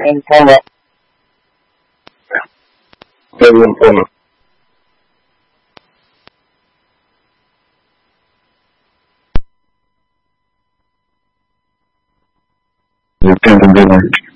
Entonces, qué bien pone. You can't do that.